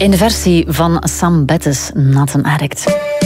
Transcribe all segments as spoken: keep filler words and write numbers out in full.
In de versie van Sam Bettes, Not an Addict.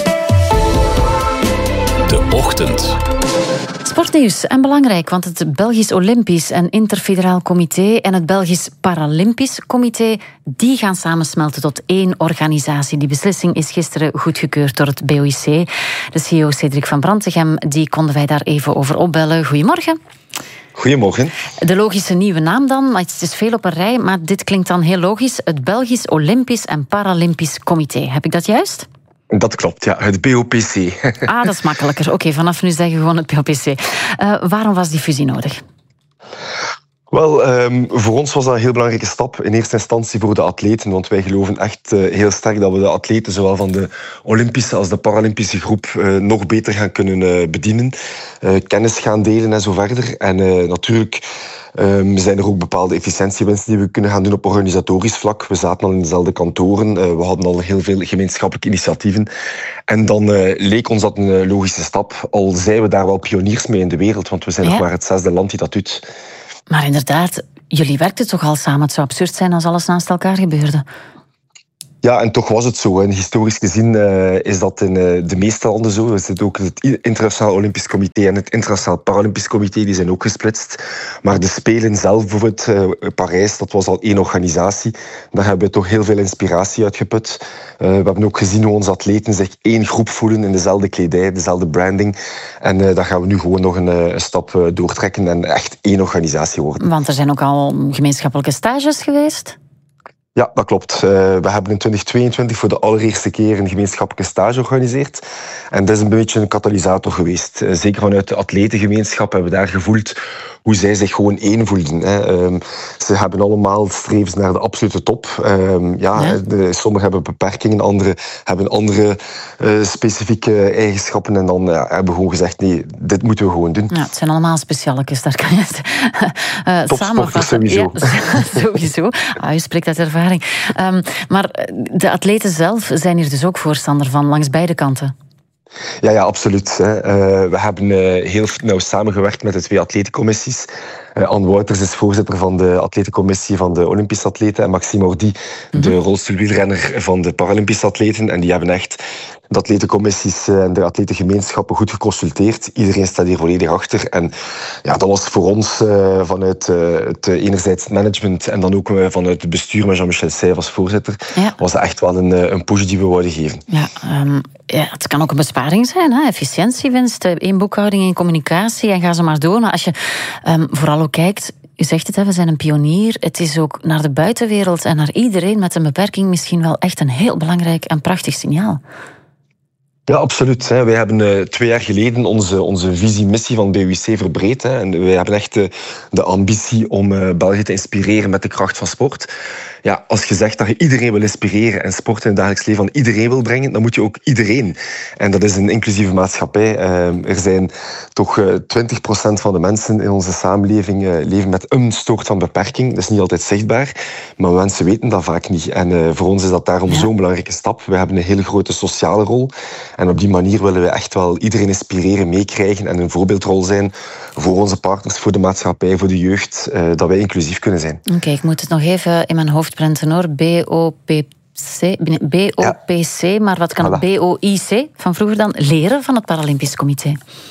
De Ochtend. Sportnieuws en belangrijk, want het Belgisch Olympisch en Interfederaal Comité en het Belgisch Paralympisch Comité, die gaan samensmelten tot één organisatie. Die beslissing is gisteren goedgekeurd door het B O I C. De C E O Cedric van Brantegem, die konden wij daar even over opbellen. Goedemorgen. Goedemorgen. De logische nieuwe naam dan, maar het is veel op een rij, maar dit klinkt dan heel logisch. Het Belgisch Olympisch en Paralympisch Comité. Heb ik dat juist? Dat klopt, ja. Het B O P C. Ah, dat is makkelijker. Oké, okay, vanaf nu zeggen we gewoon het B O P C. Uh, waarom was die fusie nodig? Wel, um, voor ons was dat een heel belangrijke stap. In eerste instantie voor de atleten, want wij geloven echt uh, heel sterk dat we de atleten, zowel van de Olympische als de Paralympische groep, uh, nog beter gaan kunnen uh, bedienen. Uh, kennis gaan delen en zo verder. En uh, natuurlijk um, zijn er ook bepaalde efficiëntiewinsten die we kunnen gaan doen op organisatorisch vlak. We zaten al in dezelfde kantoren. Uh, we hadden al heel veel gemeenschappelijke initiatieven. En dan uh, leek ons dat een logische stap. Al zijn we daar wel pioniers mee in de wereld, want we zijn ja. nog maar het zesde land die dat doet. Maar inderdaad, jullie werkten toch al samen. Het zou absurd zijn als alles naast elkaar gebeurde. Ja, en toch was het zo. En historisch gezien uh, is dat in uh, de meeste landen zo. Er zit ook het Internationaal Olympisch Comité en het Internationaal Paralympisch Comité, die zijn ook gesplitst. Maar de Spelen zelf, bijvoorbeeld uh, Parijs, dat was al één organisatie. Daar hebben we toch heel veel inspiratie uitgeput. Uh, we hebben ook gezien hoe onze atleten zich één groep voelen in dezelfde kledij, dezelfde branding. En uh, daar gaan we nu gewoon nog een, een stap uh, doortrekken en echt één organisatie worden. Want er zijn ook al gemeenschappelijke stages geweest? Ja, dat klopt. Uh, we hebben in twintig tweeëntwintig voor de allereerste keer een gemeenschappelijke stage georganiseerd. En dat is een beetje een katalysator geweest. Uh, zeker vanuit de atletengemeenschap hebben we daar gevoeld hoe zij zich gewoon één voelden. Hè. Um, ze hebben allemaal strevens naar de absolute top. Um, ja, ja. De, sommigen hebben beperkingen, anderen hebben andere uh, specifieke eigenschappen. En dan ja, hebben we gewoon gezegd, nee, dit moeten we gewoon doen. Ja, het zijn allemaal specialekes, daar kan je het uh, Topsporters sowieso. Ja, sowieso. Ah, je spreekt uit ervaring. Um, maar de atleten zelf zijn hier dus ook voorstander van, langs beide kanten. Ja, ja, absoluut. Uh, we hebben uh, heel nauw samengewerkt met de twee atletencommissies. Uh, Anne Wouters is voorzitter van de atletencommissie van de Olympische atleten en Maxime Ordi, mm-hmm. de rolstoelwielrenner van de Paralympische atleten. En die hebben echt de atletencommissies en de atletengemeenschappen goed geconsulteerd. Iedereen staat hier volledig achter. En ja, dat was voor ons uh, vanuit uh, het uh, enerzijds het management en dan ook uh, vanuit het bestuur met Jean-Michel Seyf als voorzitter, ja. was dat echt wel een, een push die we wouden geven. Ja, um, ja, het kan ook een besparing zijn, hè? Efficiëntiewinst, één boekhouding, één communicatie en ga zo maar door. Maar als je um, vooral ook kijkt, u zegt het, hè, we zijn een pionier. Het is ook naar de buitenwereld en naar iedereen met een beperking misschien wel echt een heel belangrijk en prachtig signaal. Ja, absoluut. Wij hebben uh, twee jaar geleden onze, onze visie-missie van B O I C verbreed. Hè. En wij hebben echt de, de ambitie om uh, België te inspireren met de kracht van sport. Ja, als je zegt dat je iedereen wil inspireren en sport in het dagelijks leven van iedereen wil brengen, dan moet je ook iedereen. En dat is een inclusieve maatschappij. Uh, er zijn toch uh, twintig procent van de mensen in onze samenleving uh, leven met een soort van beperking. Dat is niet altijd zichtbaar, maar mensen weten dat vaak niet. En uh, voor ons is dat daarom ja. zo'n belangrijke stap. We hebben een hele grote sociale rol. En op die manier willen we echt wel iedereen inspireren, meekrijgen en een voorbeeldrol zijn voor onze partners, voor de maatschappij, voor de jeugd, uh, dat wij inclusief kunnen zijn. Oké, okay, ik moet het nog even in mijn hoofd prenten hoor. B O P C, B O P C, ja. Maar wat kan voilà. het B O I C van vroeger dan leren van het Paralympisch Comité?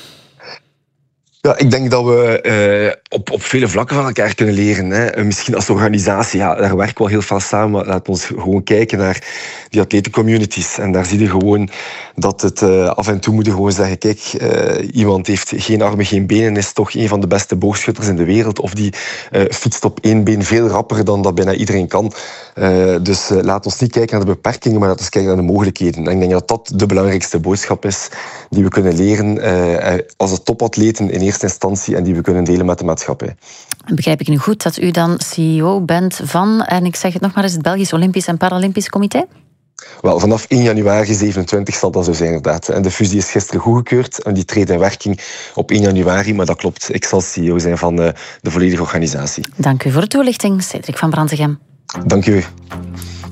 Ja, ik denk dat we uh, op, op vele vlakken van elkaar kunnen leren. Hè. Misschien als organisatie, ja, daar werken we wel heel veel samen. Maar laten we ons gewoon kijken naar die atletencommunities. En daar zie je gewoon dat het uh, af en toe moet je gewoon zeggen, kijk, uh, iemand heeft geen armen, geen benen, is toch een van de beste boogschutters in de wereld. Of die uh, fietst op één been veel rapper dan dat bijna iedereen kan. Uh, dus uh, laat ons niet kijken naar de beperkingen, maar laten we kijken naar de mogelijkheden. En ik denk dat dat de belangrijkste boodschap is die we kunnen leren uh, als topatleten in eerste instantie en die we kunnen delen met de maatschappij. Begrijp ik nu goed dat u dan C E O bent van, en ik zeg het nog maar eens, het Belgisch Olympisch en Paralympisch Comité? Wel, vanaf één januari zevenentwintig zal dat zo zijn, inderdaad. En de fusie is gisteren goedgekeurd en die treedt in werking op één januari. Maar dat klopt, ik zal C E O zijn van de volledige organisatie. Dank u voor de toelichting, Cedric van Brantegem. Dank u.